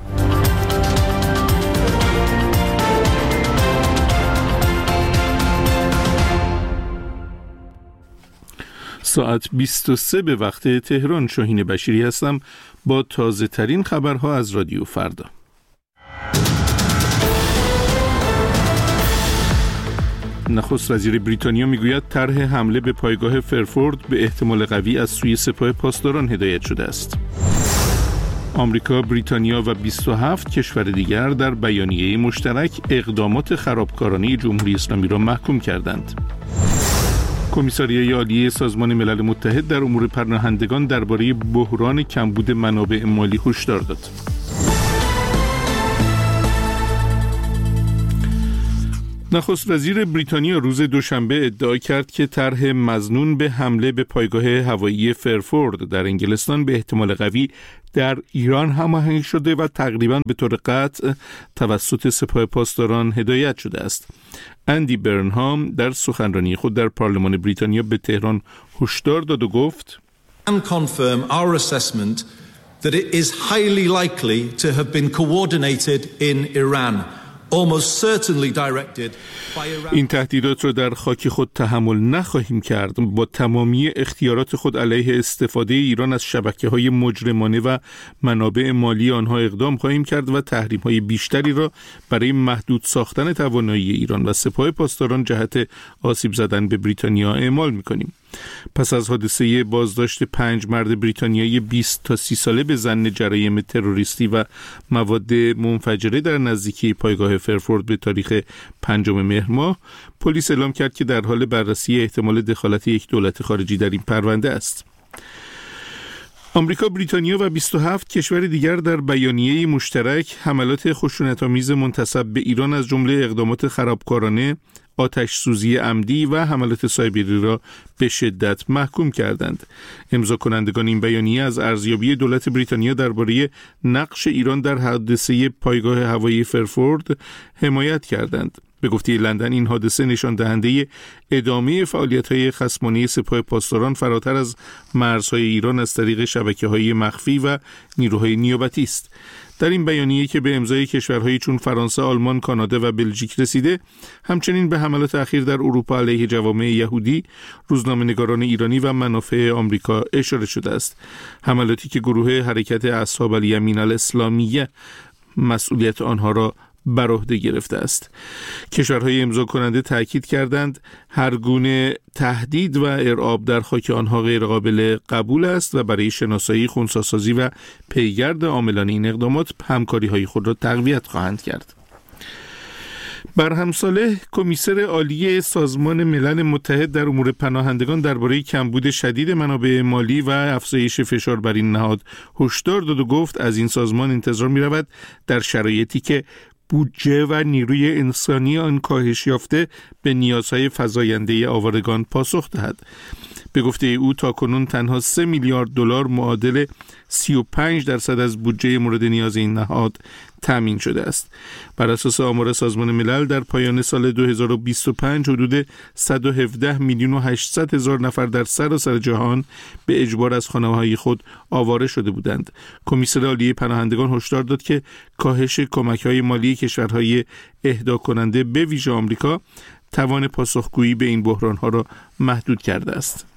ساعت بیست و سه به وقت تهران. شاهین بشیری هستم با تازه ترین خبرها از رادیو فردا. نخست وزیر بریتانیا میگوید طرح حمله به پایگاه فرفورد به احتمال قوی از سوی سپاه پاسداران هدایت شده است. آمریکا، بریتانیا و بیست و هفت کشور دیگر در بیانیه مشترک اقدامات خرابکارانه جمهوری اسلامی را محکوم کردند. کمیساریای عالی سازمان ملل متحد در امور پناهندگان درباره بحران کمبود منابع مالی هشدار داد. نخست وزیر بریتانیا روز دوشنبه ادعا کرد که طرح مظنون به حمله به پایگاه هوایی فرفورد در انگلستان به احتمال قوی در ایران هماهنگ شده و تقریباً به طور قطع توسط سپاه پاسداران هدایت شده است. اندی برنهام در سخنرانی خود در پارلمان بریتانیا به تهران هشدار داد و گفت: and confirm our assessment that it is highly likely to have been coordinated in Iran. این تهدیدات را در خاک خود تحمل نخواهیم کرد. با تمامی اختیارات خود علیه استفاده ایران از شبکه‌های مجرمانه و منابع مالی آنها اقدام خواهیم کرد و تحریم‌های بیشتری را برای محدود ساختن توانایی ایران و سپاه پاسداران جهت آسیب زدن به بریتانیا اعمال می‌کنیم. پس از حادثه بازداشت پنج مرد بریتانیایی بیست تا سی ساله به ظن جرایم تروریستی و مواد منفجره در نزدیکی پایگاه فرفورد به تاریخ پنجم مهر ماه، پلیس اعلام کرد که در حال بررسی احتمال دخالت یک دولت خارجی در این پرونده است. آمریکا، بریتانیا و بیست و هفت کشور دیگر در بیانیه مشترک حملات خشونت‌آمیز منتسب به ایران از جمله اقدامات خرابکارانه، آتش سوزی عمدی و حملات سایبری را به شدت محکوم کردند. امضا کنندگان این بیانیه از ارزیابی دولت بریتانیا درباره نقش ایران در حادثه پایگاه هوایی فرفورد حمایت کردند. به گفته لندن این حادثه نشان دهنده ادامه فعالیت‌های خصمانه سپاه پاسداران فراتر از مرزهای ایران از طریق شبکه‌های مخفی و نیروهای نیابتی است. در این بیانیه که به امضای کشورهایی چون فرانسه، آلمان، کانادا و بلژیک رسیده، همچنین به حملات اخیر در اروپا علیه جوامع یهودی، روزنامه‌نگاران ایرانی و منافع آمریکا اشاره شده است. حملاتی که گروه حرکت اصحاب الیمین الاسلامیه مسئولیت آنها را بر عهده گرفته است. کشورهای امضا کننده تاکید کردند هر گونه تهدید و ارعاب در خاک آنها غیر قابل قبول است و برای شناسایی، خنثی‌سازی و پیگرد عاملان این اقدامات همکاری‌های خود را تقویت خواهند کرد. برهم صالح، کمیسر عالی سازمان ملل متحد در امور پناهندگان درباره کمبود شدید منابع مالی و افزایش فشار بر این نهاد هشدار داد و گفت از این سازمان انتظار می‌رود در شرایطی که بودجه و نیروی انسانی آن کاهش یافته به نیازهای فزاینده آوارگان پاسخ دهد. به گفته او تاکنون تنها سه میلیارد دلار معادل سی و پنج درصد از بودجه مورد نیاز این نهاد تامین شده است. بر اساس آمار سازمان ملل در پایان سال دو هزار و بیست و پنج حدود صد و هفده میلیون و هشتصد هزار نفر در سراسر جهان به اجبار از خانه‌های خود آواره شده بودند. کمیسر عالی پناهندگان هشدار داد که کاهش کمک‌های مالی کشورهای اهدا کننده به ویژه آمریکا توان پاسخگویی به این بحران‌ها را محدود کرده است.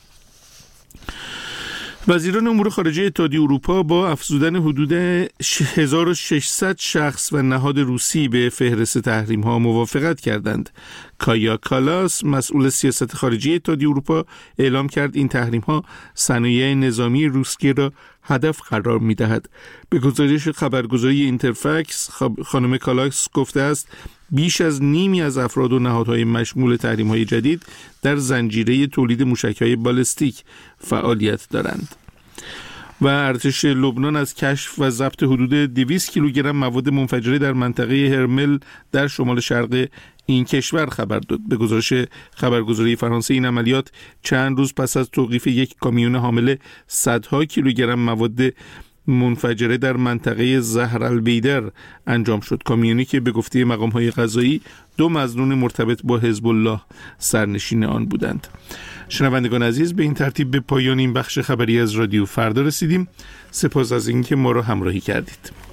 وزیران امور خارجه اتحادیه اروپا با افزودن حدود هزار و ششصد شخص و نهاد روسی به فهرست تحریم‌ها موافقت کردند. کایا کالاس، مسئول سیاست خارجی اتحادیه اروپا، اعلام کرد این تحریم‌ها صنایع نظامی روسیه را هدف قرار می‌دهد. به گزارش خبرگزاری اینترفکس، خانم کالاس گفته است بیش از نیمی از افراد و نهادهای مشمول تحریم‌های جدید در زنجیره تولید موشک‌های بالستیک فعالیت دارند. و ارتش لبنان از کشف و ضبط حدود دویست کیلوگرم مواد منفجره در منطقه هرمل در شمال شرق این کشور خبر داد. به گزارش خبرگزاری فرانسه این عملیات چند روز پس از توقیف یک کامیون حامل صدها کیلوگرم مواد منفجره در منطقه زهر البیدر انجام شد. کامیونی که به گفته مقام‌های قضایی دو مظنون مرتبط با حزب الله سرنشین آن بودند. شنوندگان عزیز، به این ترتیب به پایان این بخش خبری از رادیو فردا رسیدیم. سپاس از اینکه ما را همراهی کردید.